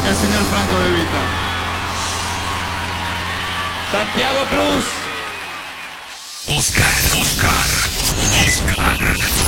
el señor Franco De Vita. Santiago Cruz. Oscar.